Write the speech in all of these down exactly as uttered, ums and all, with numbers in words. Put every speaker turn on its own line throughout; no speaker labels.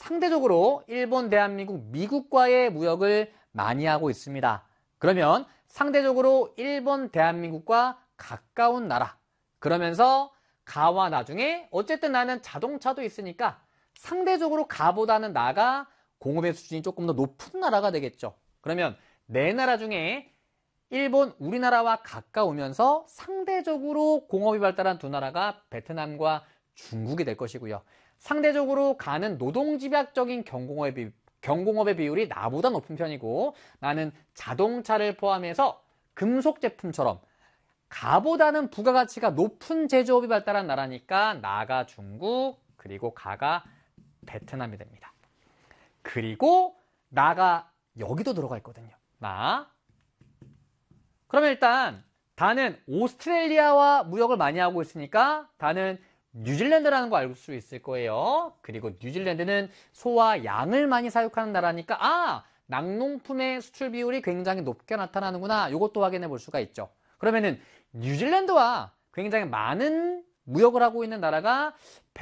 상대적으로 일본, 대한민국, 미국과의 무역을 많이 하고 있습니다. 그러면 상대적으로 일본, 대한민국과 가까운 나라. 그러면서 가와 나중에 어쨌든 나는 자동차도 있으니까 상대적으로 가보다는 나가 공업의 수준이 조금 더 높은 나라가 되겠죠. 그러면 네 나라 중에 일본, 우리나라와 가까우면서 상대적으로 공업이 발달한 두 나라가 베트남과 중국이 될 것이고요. 상대적으로 가는 노동집약적인 경공업의, 비, 경공업의 비율이 나보다 높은 편이고 나는 자동차를 포함해서 금속 제품처럼 가보다는 부가가치가 높은 제조업이 발달한 나라니까 나가 중국, 그리고 가가 베트남이 됩니다. 그리고 나가 여기도 들어가 있거든요. 나. 그러면 일단 다는 오스트레일리아와 무역을 많이 하고 있으니까 다는 뉴질랜드라는 거 알 수 있을 거예요. 그리고 뉴질랜드는 소와 양을 많이 사육하는 나라니까 아! 낙농품의 수출 비율이 굉장히 높게 나타나는구나. 이것도 확인해 볼 수가 있죠. 그러면은 뉴질랜드와 굉장히 많은 무역을 하고 있는 나라가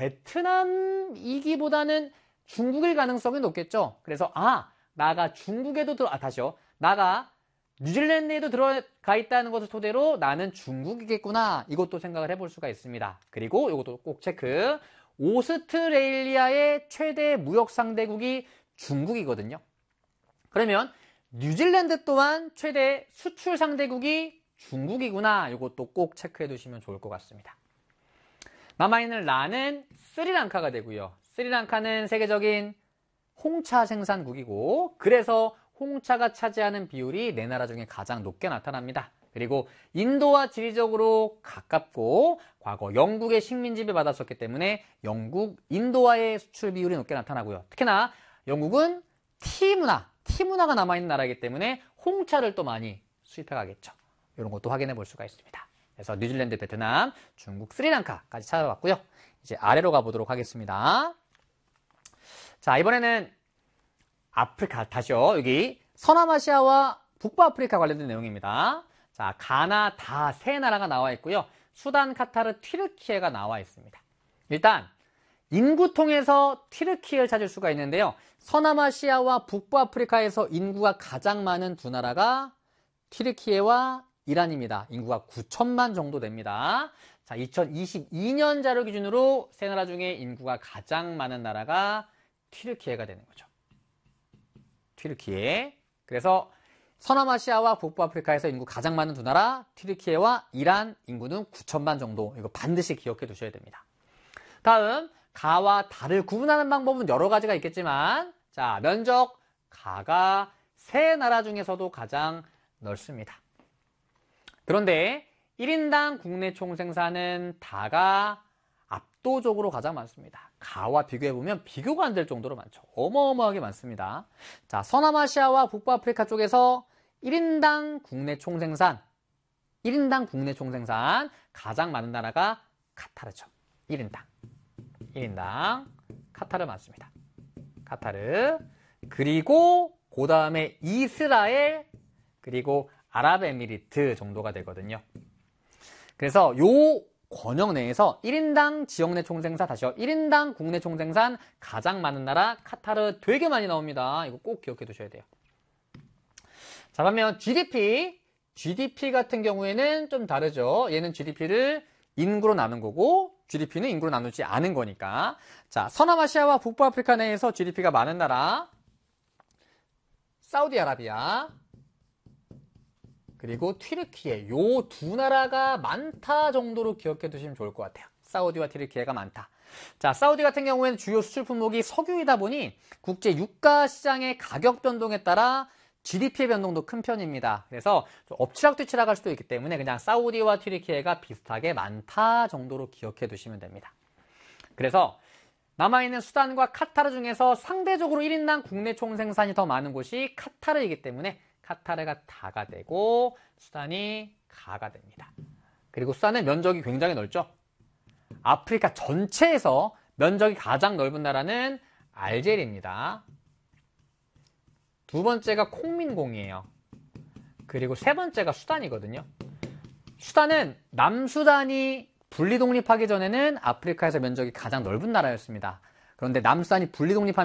베트남이기보다는 중국일 가능성이 높겠죠. 그래서 아! 나가 중국에도 들어, 아, 다시요. 나가 뉴질랜드에도 들어가 있다는 것을 토대로 나는 중국이겠구나. 이것도 생각을 해볼 수가 있습니다. 그리고 이것도 꼭 체크. 오스트레일리아의 최대 무역 상대국이 중국이거든요. 그러면 뉴질랜드 또한 최대 수출 상대국이 중국이구나. 이것도 꼭 체크해 두시면 좋을 것 같습니다. 남아있는 라는 스리랑카가 되고요. 스리랑카는 세계적인 홍차 생산국이고 그래서 홍차가 차지하는 비율이 네 나라 중에 가장 높게 나타납니다. 그리고 인도와 지리적으로 가깝고 과거 영국의 식민지배 받았었기 때문에 영국, 인도와의 수출 비율이 높게 나타나고요. 특히나 영국은 티 문화, 티 문화가 남아있는 나라이기 때문에 홍차를 또 많이 수입해 가겠죠. 이런 것도 확인해 볼 수가 있습니다. 그래서 뉴질랜드, 베트남, 중국, 스리랑카까지 찾아봤고요. 이제 아래로 가보도록 하겠습니다. 자, 이번에는 아프리카, 다시요. 여기 서남아시아와 북부아프리카 관련된 내용입니다. 자, 가나 다 세 나라가 나와 있고요. 수단, 카타르, 튀르키예가 나와 있습니다. 일단 인구통에서 튀르키예를 찾을 수가 있는데요. 서남아시아와 북부아프리카에서 인구가 가장 많은 두 나라가 튀르키예와 이란입니다. 인구가 구천만 정도 됩니다. 자, 이천이십이 년 자료 기준으로 세 나라 중에 인구가 가장 많은 나라가 튀르키예가 되는 거죠. 튀르키예. 그래서 서남아시아와 북부아프리카에서 인구 가장 많은 두 나라, 튀르키예와 이란 인구는 구천만 정도. 이거 반드시 기억해 두셔야 됩니다. 다음, 가와 다를 구분하는 방법은 여러 가지가 있겠지만, 자, 면적, 가가 세 나라 중에서도 가장 넓습니다. 그런데 일 인당 국내 총생산은 다가 압도적으로 가장 많습니다. 가와 비교해보면 비교가 안 될 정도로 많죠. 어마어마하게 많습니다. 자, 서남아시아와 북부아프리카 쪽에서 일 인당 국내 총생산, 일 인당 국내 총생산 가장 많은 나라가 카타르죠. 일 인당. 일 인당. 카타르 많습니다. 카타르. 그리고 그 다음에 이스라엘, 그리고 아랍에미리트 정도가 되거든요. 그래서 요 권역 내에서 일 인당 지역 내 총생산, 다시요. 일 인당 국내 총생산 가장 많은 나라 카타르 되게 많이 나옵니다. 이거 꼭 기억해 두셔야 돼요. 자, 반면 지디피, 지디피 같은 경우에는 좀 다르죠. 얘는 지디피를 인구로 나눈 거고 지디피는 인구로 나누지 않은 거니까. 자, 서남아시아와 북부아프리카 내에서 지디피가 많은 나라 사우디아라비아 그리고 튀르키예, 요 두 나라가 많다 정도로 기억해 두시면 좋을 것 같아요. 사우디와 튀르키예가 많다. 자, 사우디 같은 경우에는 주요 수출 품목이 석유이다 보니 국제 유가 시장의 가격 변동에 따라 지디피의 변동도 큰 편입니다. 그래서 좀 엎치락뒤치락 할 수도 있기 때문에 그냥 사우디와 튀르키예가 비슷하게 많다 정도로 기억해 두시면 됩니다. 그래서 남아있는 수단과 카타르 중에서 상대적으로 일 인당 국내 총생산이 더 많은 곳이 카타르이기 때문에 카타르가 다가 되고 수단이 가가 됩니다. 그리고 수단의 면적이 굉장히 넓죠. 아프리카 전체에서 면적이 가장 넓은 나라는 알제리입니다. 두 번째가 콩민공이에요. 그리고 세 번째가 수단이거든요. 수단은 남수단이 분리 독립하기 전에는 아프리카에서 면적이 가장 넓은 나라였습니다. 그런데 남수단이 분리 독립한